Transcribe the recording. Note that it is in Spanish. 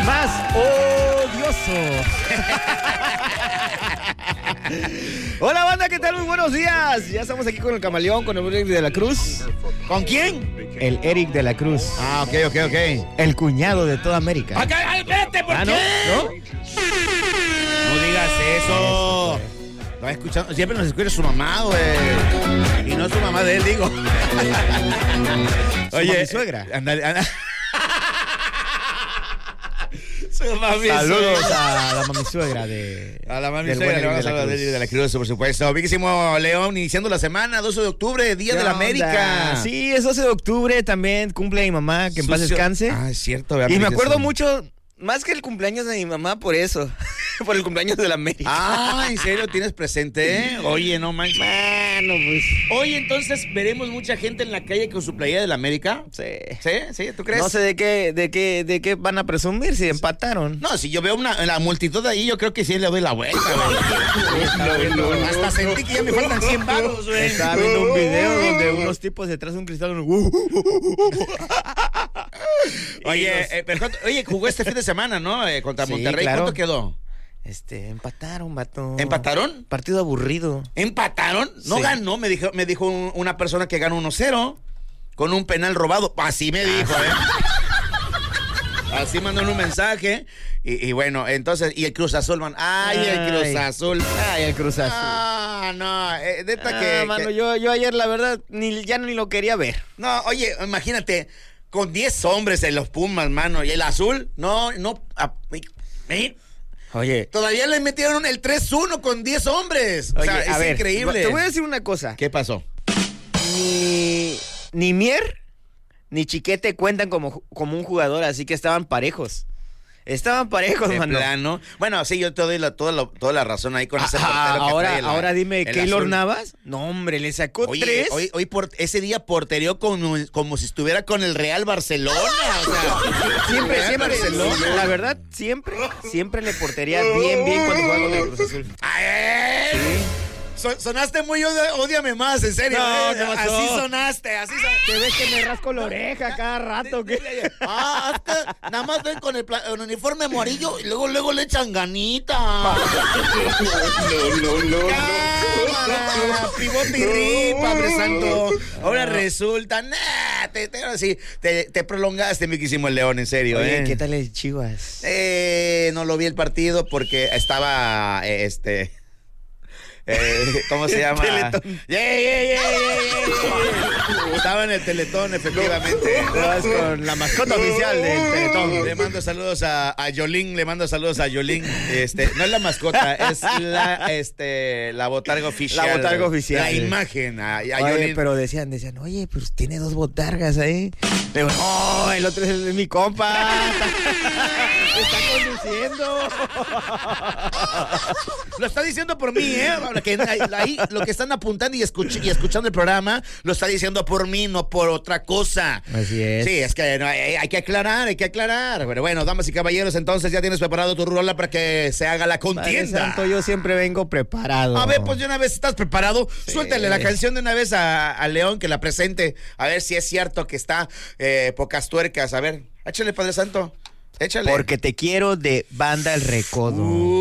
el más odioso. Hola banda, ¿qué tal? Muy buenos días. Ya estamos aquí con el Camaleón, con el Eric de la Cruz. ¿Con quién? El Eric de la Cruz. Ah, ok. El cuñado de toda América. Acá, vete, ¿por qué? ¿No? No digas eso. Lo va escuchando. Siempre nos escucha su mamá, güey. Y no su mamá de él, digo. Oye, mi suegra. Ándale. Saludos a la mami suegra de... A la mami del suegra buen le vamos a Eric saludar de la Cruz, por supuesto. Viquísimo León, iniciando la semana, 12 de octubre, Día de la América. Sí, es 12 de octubre, también cumple mi mamá, que en paz descanse. Ah, es cierto. Y me acuerdo mucho, más que el cumpleaños de mi mamá, por eso. Por el cumpleaños de la América. Ah, ¿en serio tienes presente? Oye, no manches. Bueno, pues... Oye, entonces, ¿veremos mucha gente en la calle con su playera de la América? Sí. ¿Sí? ¿Tú crees? No sé de qué van a presumir si empataron. No, si yo veo la multitud ahí, yo creo que sí le doy la vuelta, güey. Hasta sentí que ya me faltan 100 varos, güey. Estaba viendo un video donde unos tipos detrás de un cristal... Oye, oye, jugó este fin de semana, ¿no? Contra Sí, Monterrey. claro. ¿Cuánto quedó? Empataron, vato. ¿Empataron? Partido aburrido. ¿Empataron? No Sí. ganó, me dijo una persona que ganó 1-0 con un penal robado. Así me dijo, Así mandó un mensaje. Y bueno, entonces, y el Cruz Azul, man. Ay, el Cruz Azul. Ay, el Cruz Azul. Ah, no, neta que... Mano, yo ayer, la verdad, ya ni lo quería ver. No, oye, imagínate, con 10 hombres en los Pumas, mano, y el Azul, Oye, todavía le metieron el 3-1 con 10 hombres. oye, O sea, a ver, increíble. te voy a decir una cosa. ¿Qué pasó? Ni Mier ni Chiquete cuentan como un jugador, así que estaban parejos. Estaban parejos, De mano. plano. Bueno, sí, yo te doy toda la razón ahí con ese portero que trae ahora dime, el ¿Keylor azul. Navas? No, hombre, le sacó Oye, 3. hoy por ese día porterió como si estuviera con el Real Barcelona. O sea, Siempre, Real Barcelona. la verdad, siempre le portería bien cuando juega con el Cruz Azul. ¡Ay! Sonaste muy ódiame más, en serio. No, ¿qué pasó? Así sonaste. Te ves que me rasco la oreja cada rato, ¿qué? Es que nada más ven con el uniforme amarillo y luego le echan ganita. Cámara, pivote y ri, Padre Santo. Ahora resulta, te prolongaste, mi quisimo el León, en serio. Oye, ¿qué tal el Chivas? No lo vi el partido porque estaba, ¿cómo se llama? Teletón. Estaba en el Teletón, efectivamente. Vas con la mascota oficial del Teletón. Le mando saludos a Yolín, no es la mascota, es la botarga oficial. La botarga oficial. La imagen a Oye, Yolín. pero decían, oye, pues tiene 2 botargas ahí. Digo, no, el otro es mi compa. Está conduciendo. Lo está diciendo por mí, ahí lo que están apuntando y escuchando el programa, lo está diciendo por mí, no por otra cosa. Así es. Sí, es que hay que aclarar. Pero bueno, damas y caballeros, entonces ya tienes preparado tu rola para que se haga la Padre contienda. Santo, yo siempre vengo preparado. A ver, pues de una vez estás preparado, suéltale la canción de una vez a León, que la presente, a ver si es cierto que está pocas tuercas. A ver, échale, Padre Santo, échale. Porque te quiero de Banda El Recodo.